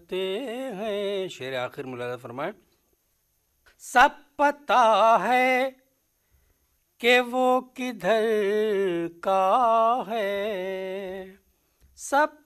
करते हैं। शेर आखिर मुलाजा फरमाएं। सब पता है कि वो किधर का है, सब